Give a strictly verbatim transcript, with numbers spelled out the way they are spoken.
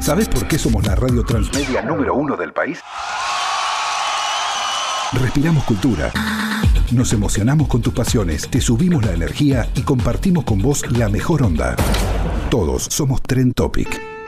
¿Sabés por qué somos la radio transmedia número uno del país? Respiramos cultura. Nos emocionamos con tus pasiones, te subimos la energía y compartimos con vos la mejor onda. Todos somos Trend Topic.